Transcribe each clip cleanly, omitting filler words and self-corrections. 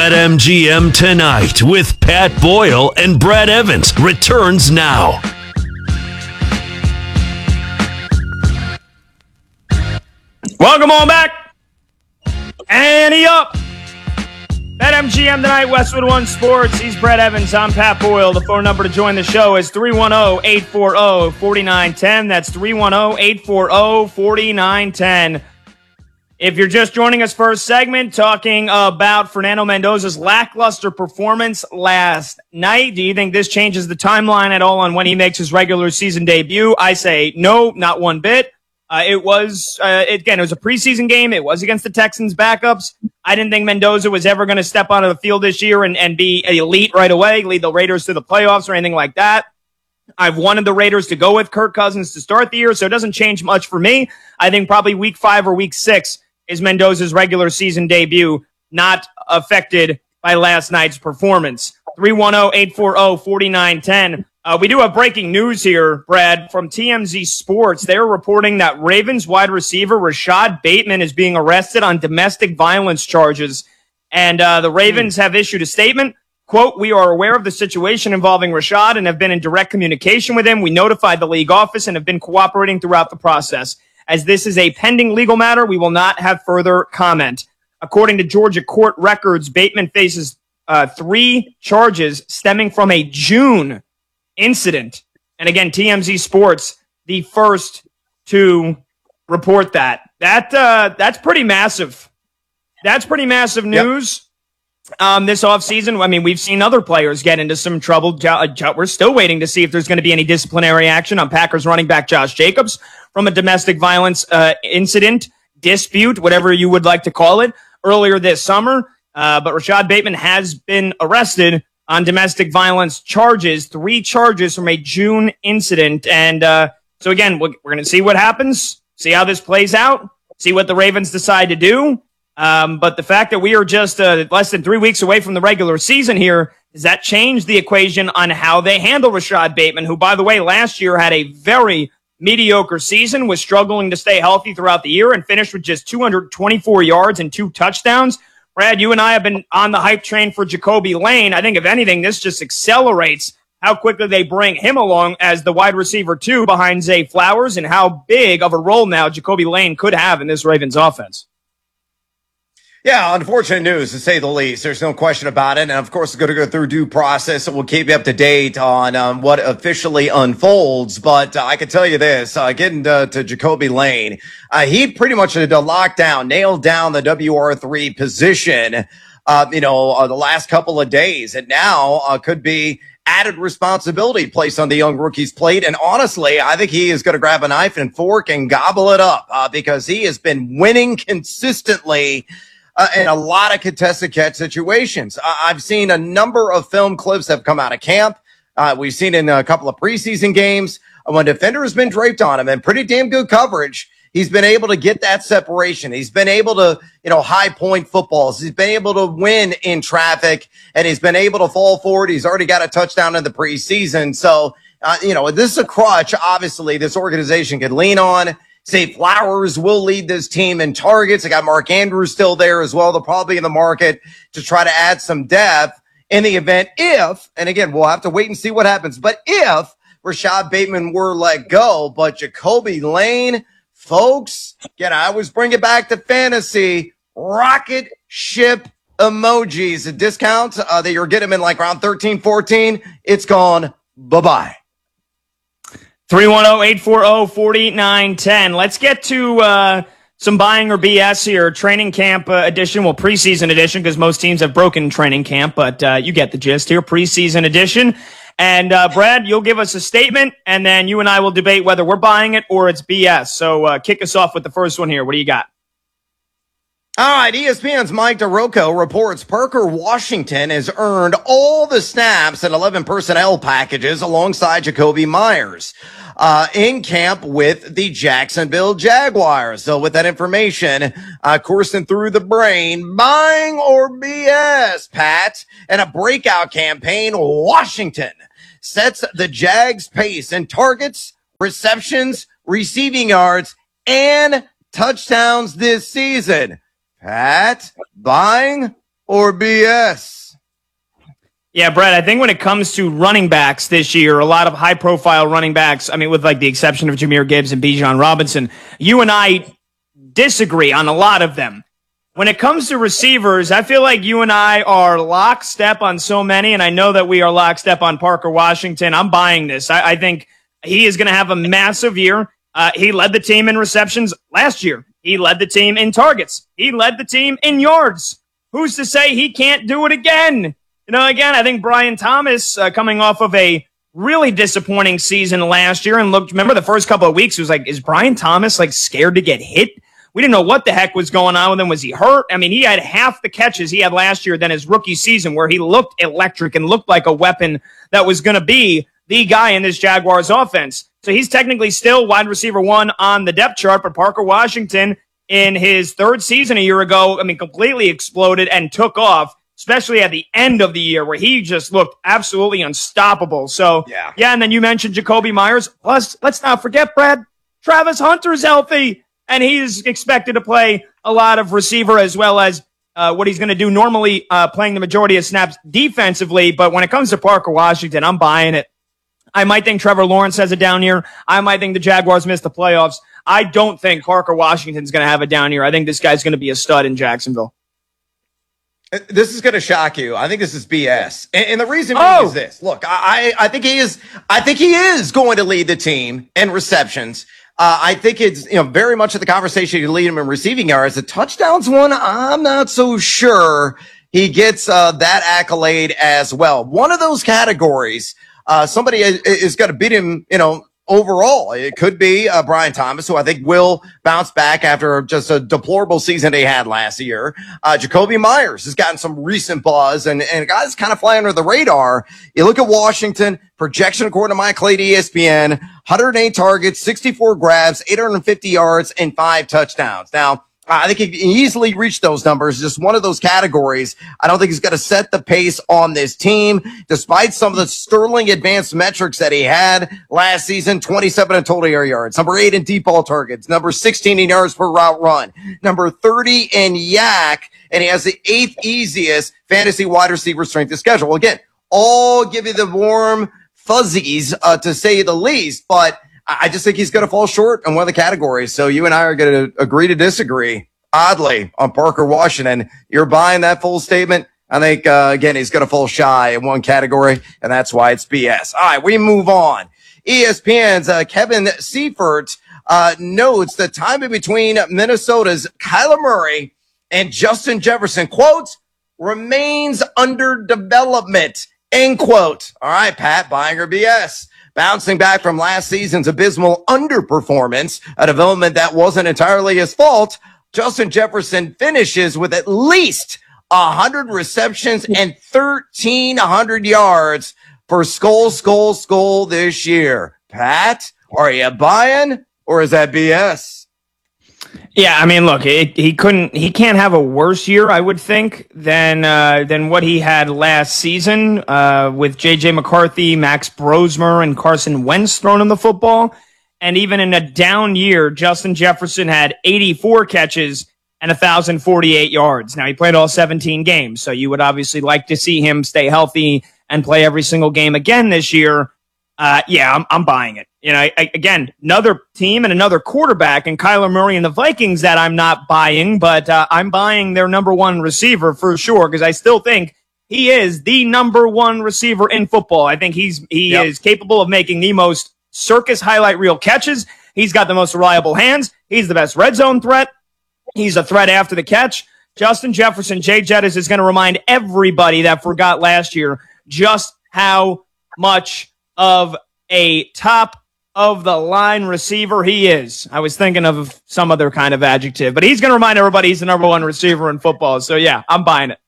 BetMGM Tonight with Pat Boyle and Brad Evans returns now. Welcome on back. Ante up. BetMGM Tonight, Westwood One Sports. He's Brad Evans. I'm Pat Boyle. The phone number to join the show is 310-840-4910. That's 310-840-4910. If you're just joining us first segment, talking about Fernando Mendoza's lackluster performance last night. Do you think this changes the timeline at all on when he makes his regular season debut? I say no, not one bit. It was a preseason game. It was against the Texans backups. I didn't think Mendoza was ever going to step onto the field this year and be elite right away, lead the Raiders to the playoffs or anything like that. I've wanted the Raiders to go with Kirk Cousins to start the year, so it doesn't change much for me. I think probably week 5 or week 6 is Mendoza's regular season debut, not affected by last night's performance. 310-840-4910. We do have breaking news here, Brad, from TMZ Sports. They're reporting that Ravens wide receiver Rashad Bateman is being arrested on domestic violence charges. And the Ravens have issued a statement. Quote, "We are aware of the situation involving Rashad and have been in direct communication with him. We notified the league office and have been cooperating throughout the process. As this is a pending legal matter, we will not have further comment." According to Georgia court records, Bateman faces 3 charges stemming from a June incident. And again, TMZ Sports, the first to report that. That's pretty massive. That's pretty massive news. Yep. This offseason, I mean, we've seen other players get into some trouble. We're still waiting to see if there's going to be any disciplinary action on Packers running back Josh Jacobs from a domestic violence incident, dispute, whatever you would like to call it, earlier this summer. But Rashad Bateman has been arrested on domestic violence charges, 3 charges from a June incident. And so again, we're going to see what happens, see how this plays out, see what the Ravens decide to do. But the fact that we are just less than 3 weeks away from the regular season here, does that change the equation on how they handle Rashad Bateman, who, by the way, last year had a very mediocre season, was struggling to stay healthy throughout the year, and finished with just 224 yards and 2 touchdowns. Brad, you and I have been on the hype train for Jacoby Lane. I think, if anything, this just accelerates how quickly they bring him along as the wide receiver 2 behind Zay Flowers, and how big of a role now Jacoby Lane could have in this Ravens offense. Yeah, unfortunate news, to say the least. There's no question about it. And, of course, it's going to go through due process, and we'll keep you up to date on what officially unfolds. But I can tell you this, getting to Jacoby Lane, he pretty much had nailed down the WR3 position, the last couple of days. And now could be added responsibility placed on the young rookie's plate. And honestly, I think he is going to grab a knife and fork and gobble it up because he has been winning consistently in a lot of contested catch situations. I've seen a number of film clips that have come out of camp. We've seen in a couple of preseason games when defender has been draped on him and pretty damn good coverage. He's been able to get that separation. He's been able to, high point footballs. He's been able to win in traffic, and he's been able to fall forward. He's already got a touchdown in the preseason. So, this is a crutch, obviously, this organization can lean on. Zay Flowers will lead this team in targets. I got Mark Andrews still there as well. They'll probably be in the market to try to add some depth in the event if, and again, we'll have to wait and see what happens, but if Rashad Bateman were let go, but Jacoby Lane, folks, again, I always bring it back to fantasy, rocket ship emojis, a discount that you're getting in like around 13, 14, it's gone. Bye-bye. 310-840-4910. Let's get to some buying or BS here. Training camp edition, well, preseason edition, because most teams have broken training camp, but you get the gist here. Preseason edition. And Brad, you'll give us a statement, and then you and I will debate whether we're buying it or it's BS. So kick us off with the first one here. What do you got? All right, ESPN's Mike DeRocco reports Parker Washington has earned all the snaps and 11 personnel packages alongside Jacoby Myers in camp with the Jacksonville Jaguars. So with that information coursing through the brain, buying or BS, Pat, and a breakout campaign, Washington sets the Jags pace in targets, receptions, receiving yards, and touchdowns this season. Pat, buying or BS? Yeah, Brett, I think when it comes to running backs this year, a lot of high-profile running backs, I mean, with like the exception of Jahmyr Gibbs and Bijan Robinson, you and I disagree on a lot of them. When it comes to receivers, I feel like you and I are lockstep on so many, and I know that we are lockstep on Parker Washington. I'm buying this. I think he is going to have a massive year. He led the team in receptions last year. He led the team in targets. He led the team in yards. Who's to say he can't do it again? You know, again, I think Brian Thomas, coming off of a really disappointing season last year and remember the first couple of weeks, it was like, is Brian Thomas like scared to get hit? We didn't know what the heck was going on with him. Was he hurt? I mean, he had half the catches he had last year than his rookie season, where he looked electric and looked like a weapon that was going to be the guy in this Jaguars offense. So he's technically still wide receiver 1 on the depth chart, but Parker Washington in his third season a year ago, I mean, completely exploded and took off, especially at the end of the year where he just looked absolutely unstoppable. So, yeah, and then you mentioned Jakobi Meyers. Plus, let's not forget, Brad, Travis Hunter's healthy. And he's expected to play a lot of receiver as well as what he's going to do normally, playing the majority of snaps defensively. But when it comes to Parker Washington, I'm buying it. I might think Trevor Lawrence has a down year. I might think the Jaguars miss the playoffs. I don't think Parker Washington's going to have a down year. I think this guy's going to be a stud in Jacksonville. This is going to shock you. I think this is BS. And the reason being is this. Look, I think he is going to lead the team in receptions. I think it's, very much of the conversation you lead him in receiving yards. The touchdowns one, I'm not so sure he gets that accolade as well. One of those categories, somebody is going to beat him, overall. It could be Brian Thomas, who I think will bounce back after just a deplorable season they had last year. Jakobi Meyers has gotten some recent buzz, and guys kind of fly under the radar. You look at Washington, projection according to Mike Clay, ESPN, 108 targets, 64 grabs, 850 yards, and 5 touchdowns. Now, I think he can easily reach those numbers. Just one of those categories. I don't think he's going to set the pace on this team, despite some of the sterling advanced metrics that he had last season. 27 in total air yards, number 8 in deep ball targets, number 16 in yards per route run, number 30 in yak, and he has the 8th easiest fantasy wide receiver strength of schedule. Again, all give you the warm fuzzies, to say the least, but I just think he's going to fall short in one of the categories. So you and I are going to agree to disagree, oddly, on Parker Washington. You're buying that full statement. I think, again, he's going to fall shy in one category, and that's why it's BS. All right, we move on. ESPN's Kevin Seifert notes the time in between Minnesota's Kyler Murray and Justin Jefferson, quote, remains under development, end quote. All right, Pat, buying or BS? Bouncing back from last season's abysmal underperformance, a development that wasn't entirely his fault, Justin Jefferson finishes with at least 100 receptions and 1,300 yards for Skull this year. Pat, are you buying or is that BS? Yeah, I mean, look, he can't have a worse year, I would think, than what he had last season, with JJ McCarthy, Max Brosmer, and Carson Wentz throwing him the football. And even in a down year, Justin Jefferson had 84 catches and 1,048 yards. Now, he played all 17 games, so you would obviously like to see him stay healthy and play every single game again this year. Yeah, I'm buying it. Again, another team and another quarterback in Kyler Murray and the Vikings that I'm not buying, but I'm buying their number 1 receiver for sure, because I still think he is the number 1 receiver in football. I think he is capable of making the most circus highlight reel catches. He's got the most reliable hands. He's the best red zone threat. He's a threat after the catch. Justin Jefferson, Jay Jettis is going to remind everybody that forgot last year just how much of a top of the line receiver he is. I was thinking of some other kind of adjective, but he's going to remind everybody he's the number 1 receiver in football. So yeah, I'm buying it.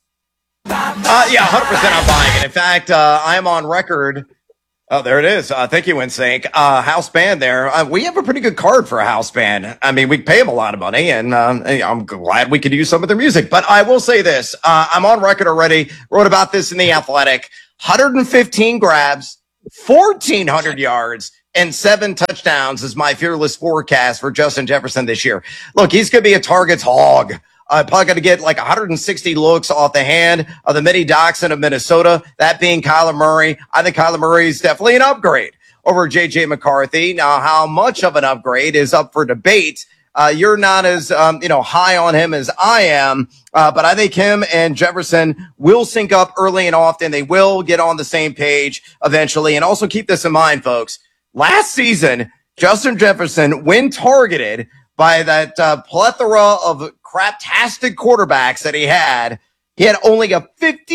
Yeah, 100% I'm buying it. In fact, I'm on record. Oh, there it is. Thank you, NSYNC. House band there. We have a pretty good card for a house band. I mean, we pay them a lot of money, and I'm glad we could use some of their music. But I will say this. I'm on record already. Wrote about this in The Athletic. 115 grabs, 1,400 yards, and 7 touchdowns is my fearless forecast for Justin Jefferson this year. Look, he's going to be a targets hog Probably going to get like 160 looks off the hand of the Mitty Dachshund of Minnesota, that being Kyler Murray. I think Kyler Murray is definitely an upgrade over J.J. McCarthy. Now, how much of an upgrade is up for debate. You're not as, high on him as I am, but I think him and Jefferson will sync up early and often. They will get on the same page eventually. And also keep this in mind, folks. Last season, Justin Jefferson, when targeted by that plethora of craptastic quarterbacks that he had only a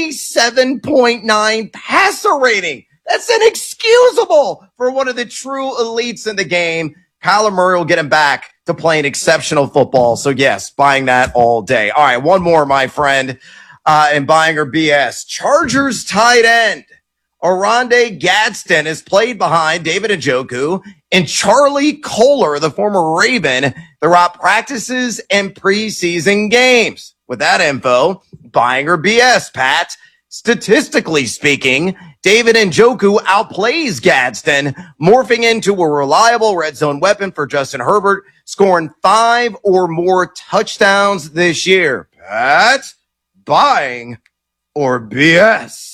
57.9 passer rating. That's inexcusable for one of the true elites in the game. Kyler Murray will get him back to playing exceptional football. So, yes, buying that all day. All right, one more, my friend, and buying or BS. Chargers tight end Oronde Gadsden is played behind David Njoku and Charlie Kolar, the former Raven, throughout practices and preseason games. With that info, buying or BS, Pat. Statistically speaking, David Njoku outplays Gadsden, morphing into a reliable red zone weapon for Justin Herbert, scoring 5 or more touchdowns this year. Pat, buying or BS?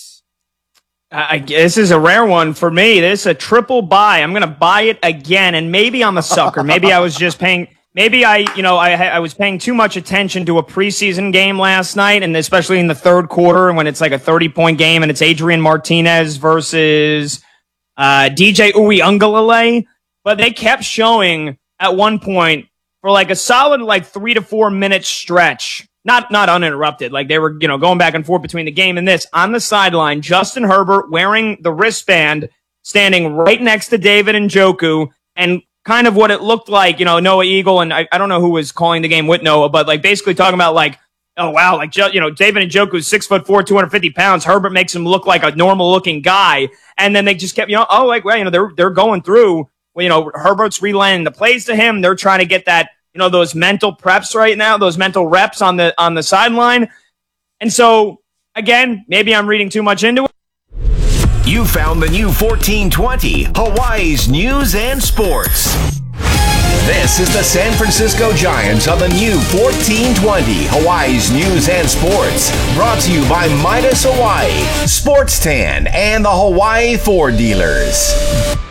This is a rare one for me. This is a triple buy. I'm going to buy it again, and maybe I'm a sucker. Maybe I was just paying. Maybe I was paying too much attention to a preseason game last night, and especially in the third quarter when it's like a 30-point game and it's Adrian Martinez versus DJ Uiagalelei. But they kept showing at one point for like a solid 3 to 4 minute stretch. Not uninterrupted. Like they were, going back and forth between the game and this. On the sideline, Justin Herbert wearing the wristband, standing right next to David Njoku, and kind of what it looked like, Noah Eagle, and I don't know who was calling the game with Noah, but basically talking about oh wow, David Njoku's 6'4", 250 pounds. Herbert makes him look like a normal looking guy, and then they just kept, they're going through. Herbert's relaying the plays to him. They're trying to get that. Those mental preps right now, those mental reps on the sideline. And so, again, maybe I'm reading too much into it. You found the new 1420, Hawaii's news and sports. This is the San Francisco Giants on the new 1420, Hawaii's news and sports. Brought to you by Midas Hawaii, Sports Tan, and the Hawaii Ford dealers.